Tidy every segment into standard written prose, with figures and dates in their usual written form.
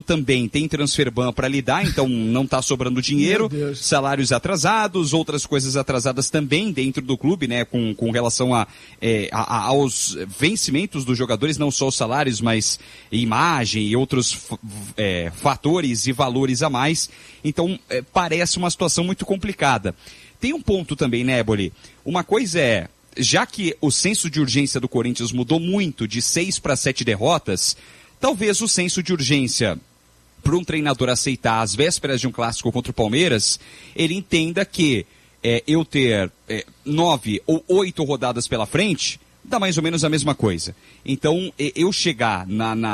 também tem transferban para lidar, então não está sobrando dinheiro, salários atrasados, outras coisas atrasadas também dentro do clube, né, com relação aos vencimentos dos jogadores, não só os salários, mas imagem e outros fatores e valores a mais. Então, parece uma situação muito complicada. Tem um ponto também, né, Eboli? Uma coisa é, já que o senso de urgência do Corinthians mudou muito de 6 para 7 derrotas, talvez o senso de urgência para um treinador aceitar às vésperas de um clássico contra o Palmeiras, ele entenda que eu ter 9 ou 8 rodadas pela frente, dá mais ou menos a mesma coisa. Então, eu chegar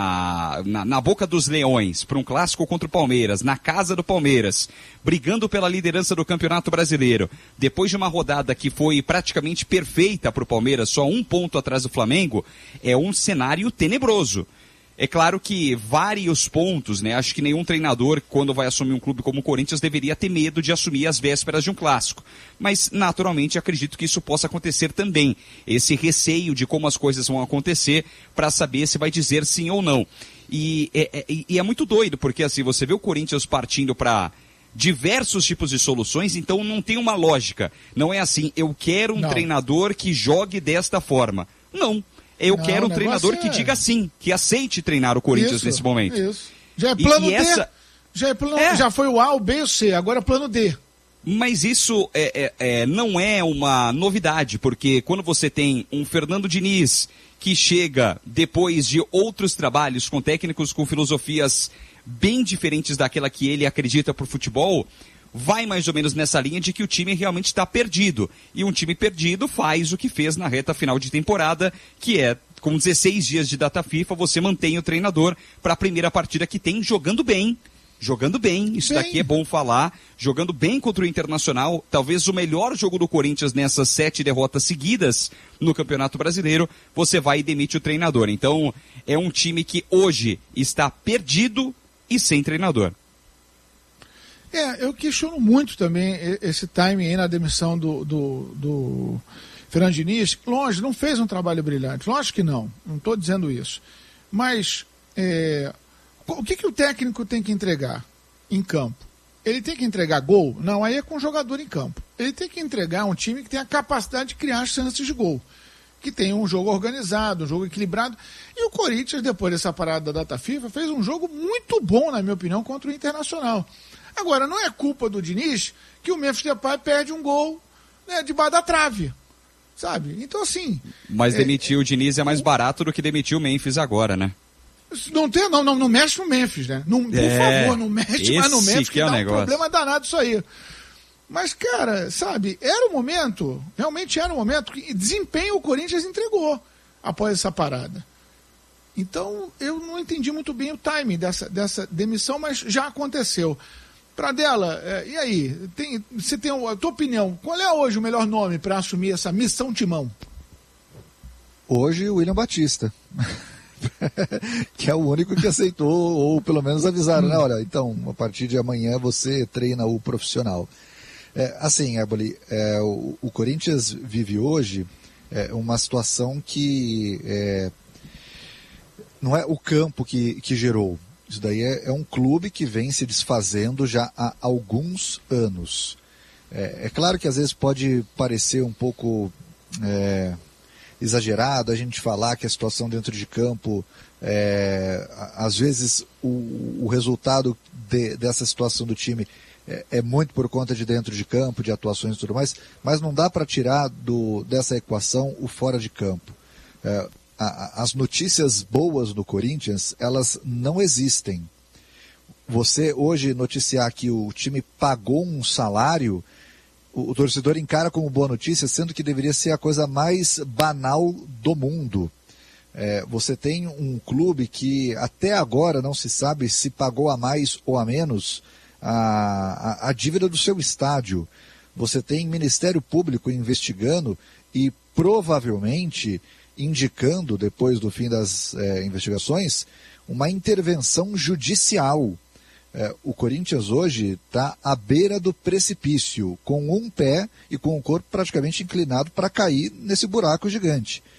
na boca dos leões para um clássico contra o Palmeiras, na casa do Palmeiras, brigando pela liderança do Campeonato Brasileiro, depois de uma rodada que foi praticamente perfeita para o Palmeiras, só 1 ponto atrás do Flamengo, é um cenário tenebroso. É claro que vários pontos, né? Acho que nenhum treinador, quando vai assumir um clube como o Corinthians, deveria ter medo de assumir as vésperas de um clássico. Mas, naturalmente, acredito que isso possa acontecer também. Esse receio de como as coisas vão acontecer para saber se vai dizer sim ou não. E é muito doido, porque assim, você vê o Corinthians partindo para diversos tipos de soluções, então não tem uma lógica. Não é assim, eu quero um treinador que jogue desta forma. Não. Eu quero um treinador que diga sim, que aceite treinar o Corinthians nesse momento. Isso. Já é plano D. Já foi o A, o B e o C, agora é plano D. Mas isso não é uma novidade, porque quando você tem um Fernando Diniz que chega depois de outros trabalhos com técnicos com filosofias bem diferentes daquela que ele acredita para o futebol, vai mais ou menos nessa linha de que o time realmente está perdido. E um time perdido faz o que fez na reta final de temporada, que é, com 16 dias de data FIFA, você mantém o treinador para a primeira partida que tem, jogando bem, isso daqui é bom falar, jogando bem contra o Internacional, talvez o melhor jogo do Corinthians nessas 7 derrotas seguidas no Campeonato Brasileiro, você vai e demite o treinador. Então, é um time que hoje está perdido e sem treinador. Eu questiono muito também esse timing aí na demissão do Fernando Diniz. Longe, não fez um trabalho brilhante. Lógico que não estou dizendo isso. Mas o que o técnico tem que entregar em campo? Ele tem que entregar gol? Não, aí é com o jogador em campo. Ele tem que entregar um time que tem a capacidade de criar chances de gol. Que tem um jogo organizado, um jogo equilibrado. E o Corinthians, depois dessa parada da data FIFA, fez um jogo muito bom, na minha opinião, contra o Internacional. Agora, não é culpa do Diniz que o Memphis Depay perde um gol, né, debaixo da trave, sabe? Então, assim... Mas demitir o Diniz é mais barato do que demitir o Memphis agora, né? Não mexe no Memphis, né? Por favor, não mexe mais no Memphis, que dá um problema danado isso aí. Mas, cara, sabe, era o momento, realmente era o momento, que desempenho o Corinthians entregou após essa parada. Então, eu não entendi muito bem o timing dessa demissão, mas já aconteceu. Pradella, e aí? Você tem a tua opinião? Qual é hoje o melhor nome para assumir essa missão timão? Hoje, o William Batista. Que é o único que aceitou, ou pelo menos avisaram, né? Olha, então, a partir de amanhã você treina o profissional. Assim, Eboli, o Corinthians vive hoje uma situação que não é o campo que gerou. Isso daí é um clube que vem se desfazendo já há alguns anos. É claro que às vezes pode parecer um pouco exagerado a gente falar que a situação dentro de campo, às vezes o resultado dessa situação do time é muito por conta de dentro de campo, de atuações e tudo mais, mas não dá para tirar dessa equação o fora de campo. As notícias boas do Corinthians, elas não existem. Você hoje noticiar que o time pagou um salário, o torcedor encara como boa notícia, sendo que deveria ser a coisa mais banal do mundo. Você tem um clube que até agora não se sabe se pagou a mais ou a menos a dívida do seu estádio. Você tem Ministério Público investigando e provavelmente indicando, depois do fim das investigações, uma intervenção judicial. O Corinthians hoje está à beira do precipício, com um pé e com o corpo praticamente inclinado para cair nesse buraco gigante.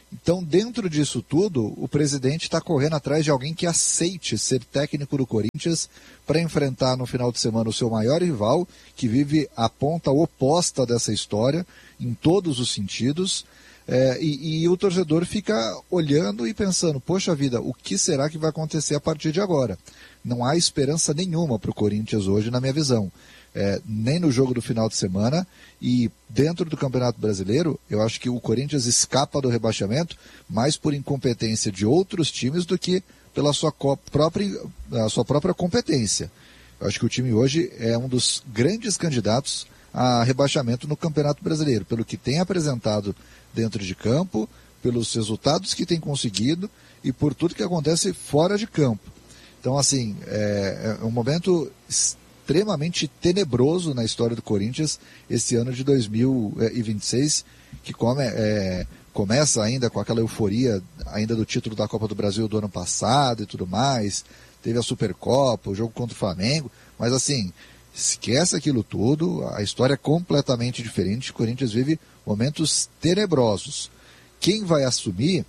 Então, dentro disso tudo, o presidente está correndo atrás de alguém que aceite ser técnico do Corinthians para enfrentar no final de semana o seu maior rival, que vive a ponta oposta dessa história, em todos os sentidos, e o torcedor fica olhando e pensando, poxa vida, o que será que vai acontecer a partir de agora? Não há esperança nenhuma para o Corinthians hoje, na minha visão. Nem no jogo do final de semana, e dentro do Campeonato Brasileiro, eu acho que o Corinthians escapa do rebaixamento mais por incompetência de outros times do que pela sua própria competência. Eu acho que o time hoje é um dos grandes candidatos a rebaixamento no Campeonato Brasileiro, pelo que tem apresentado dentro de campo, pelos resultados que tem conseguido e por tudo que acontece fora de campo. Então, assim, é um momento extremamente tenebroso na história do Corinthians esse ano de 2026, que começa ainda com aquela euforia ainda do título da Copa do Brasil do ano passado e tudo mais, teve a Supercopa, o jogo contra o Flamengo, mas assim, esquece aquilo tudo, a história é completamente diferente, o Corinthians vive momentos tenebrosos. Quem vai assumir,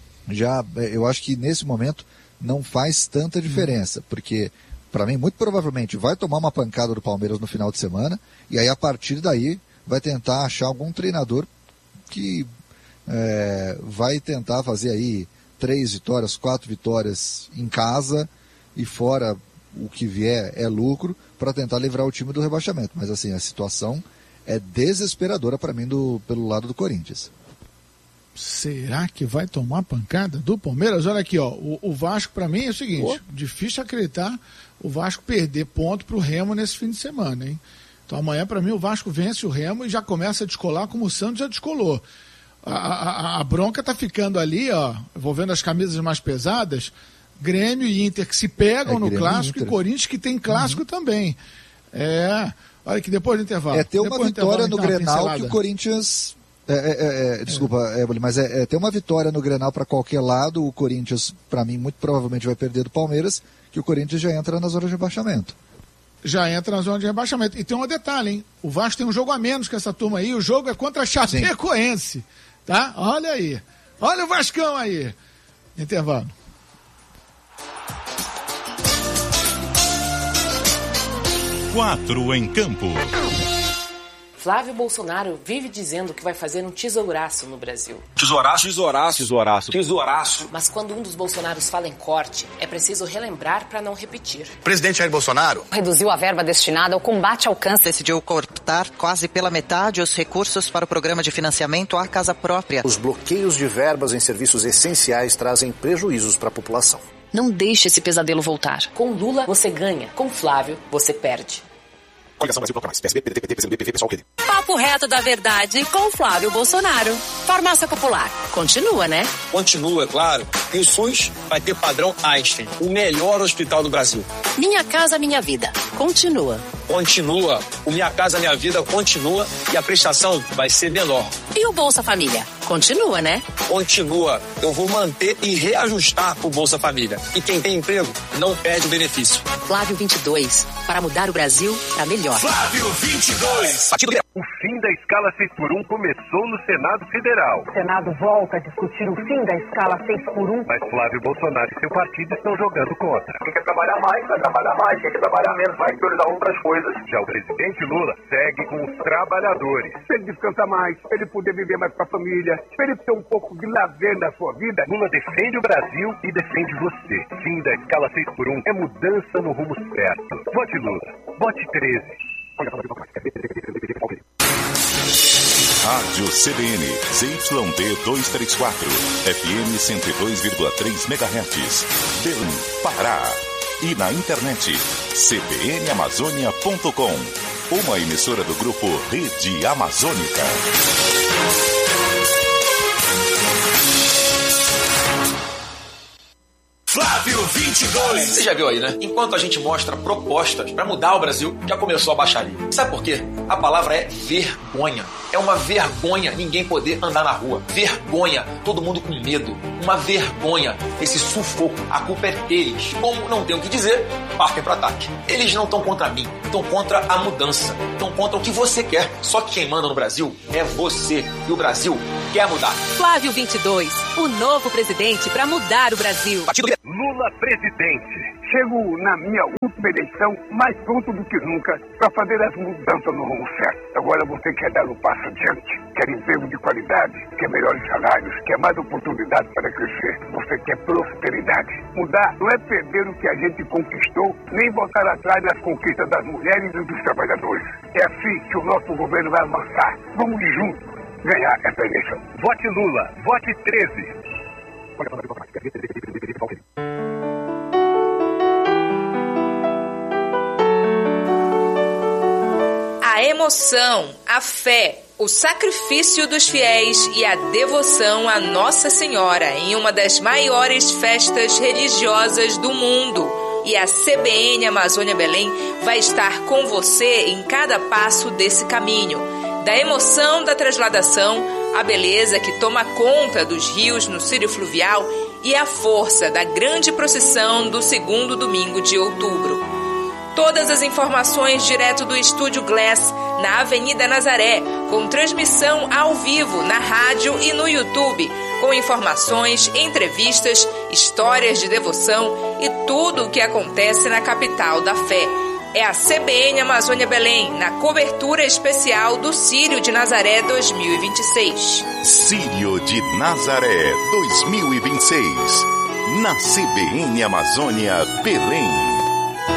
eu acho que nesse momento não faz tanta diferença, porque para mim, muito provavelmente, vai tomar uma pancada do Palmeiras no final de semana, e aí, a partir daí, vai tentar achar algum treinador que vai tentar fazer aí 3 vitórias, 4 vitórias em casa, e fora o que vier é lucro, para tentar livrar o time do rebaixamento. Mas, assim, a situação é desesperadora para mim pelo lado do Corinthians. Será que vai tomar pancada do Palmeiras? Olha aqui, ó, o Vasco para mim é o seguinte, difícil acreditar o Vasco perder ponto pro Remo nesse fim de semana, hein? Então amanhã para mim o Vasco vence o Remo e já começa a descolar como o Santos já descolou. A bronca tá ficando ali, ó, envolvendo as camisas mais pesadas, Grêmio e Inter que se pegam no clássico e Corinthians que tem clássico também. Olha que depois do intervalo. Ter uma vitória no Grenal que o Corinthians... Desculpa, mas ter uma vitória no Grenal para qualquer lado, o Corinthians, para mim, muito provavelmente vai perder do Palmeiras, que o Corinthians já entra na zona de rebaixamento. Já entra na zona de rebaixamento. E tem um detalhe, hein? O Vasco tem um jogo a menos que essa turma aí, o jogo é contra a Chapecoense, tá? Olha aí. Olha o Vascão aí. Intervalo. Quatro em campo. Flávio Bolsonaro vive dizendo que vai fazer um tesouraço no Brasil. Tesouraço. Mas quando um dos Bolsonaros fala em corte, é preciso relembrar para não repetir. Presidente Jair Bolsonaro reduziu a verba destinada ao combate ao câncer. Decidiu cortar quase pela metade os recursos para o programa de financiamento à casa própria. Os bloqueios de verbas em serviços essenciais trazem prejuízos para a população. Não deixe esse pesadelo voltar. Com Lula, você ganha. Com Flávio, você perde. Coligação Brasil Proclamais. PSB, PDT, PT, PCdoB, PV, PSOL, Rede. Papo reto da verdade com Flávio Bolsonaro. Farmácia Popular. Continua, né? Continua, claro. E o SUS vai ter padrão Einstein. O melhor hospital do Brasil. Minha Casa Minha Vida. Continua. Continua. O Minha Casa Minha Vida continua e a prestação vai ser menor. E o Bolsa Família? Continua, né? Continua. Eu vou manter e reajustar o Bolsa Família. E quem tem emprego não perde o benefício. Flávio 22. Para mudar o Brasil para melhor. Flávio 22. O fim da escala 6x1 começou no Senado Federal. O Senado volta a discutir o fim da escala 6x1. Mas Flávio Bolsonaro e seu partido estão jogando contra. Quem quer trabalhar mais, vai trabalhar mais. Quem quer trabalhar menos, vai priorizar outras coisas. Já o presidente Lula segue com os trabalhadores. Se ele descansar mais, se ele puder viver mais com a família, se ele ter um pouco de lazer na sua vida. Lula defende o Brasil e defende você. Fim da escala 6x1 é mudança no rumo certo. Vote Lula. Vote 13. Rádio CBN, ZYD 234, FM 102,3 MHz, Belém, Pará. E na internet, cbnamazônia.com, uma emissora do grupo Rede Amazônica. Flávio 22. Você já viu aí, né? Enquanto a gente mostra propostas para mudar o Brasil, já começou a baixaria. Sabe por quê? A palavra é vergonha. É uma vergonha ninguém poder andar na rua. Vergonha, todo mundo com medo. Uma vergonha, esse sufoco. A culpa é deles. Como não tem o que dizer, partem para ataque. Eles não estão contra mim, estão contra a mudança. Estão contra o que você quer. Só que quem manda no Brasil é você. E o Brasil quer mudar. Flávio 22, o novo presidente para mudar o Brasil. Lula presidente. Chego na minha última eleição mais pronto do que nunca para fazer as mudanças no rumo certo. Agora você quer dar um passo adiante, quer emprego de qualidade, quer melhores salários, quer mais oportunidades para crescer. Você quer prosperidade. Mudar não é perder o que a gente conquistou, nem voltar atrás das conquistas das mulheres e dos trabalhadores. É assim que o nosso governo vai avançar. Vamos juntos ganhar essa eleição. Vote Lula, vote 13. A emoção, a fé, o sacrifício dos fiéis e a devoção a Nossa Senhora em uma das maiores festas religiosas do mundo. E a CBN Amazônia Belém vai estar com você em cada passo desse caminho. Da emoção da transladação, a beleza que toma conta dos rios no Círio Fluvial e a força da grande procissão do segundo domingo de outubro. Todas as informações direto do Estúdio Glass, na Avenida Nazaré, com transmissão ao vivo na rádio e no YouTube, com informações, entrevistas, histórias de devoção e tudo o que acontece na capital da fé. É a CBN Amazônia Belém, na cobertura especial do Círio de Nazaré 2026. Círio de Nazaré 2026, na CBN Amazônia Belém.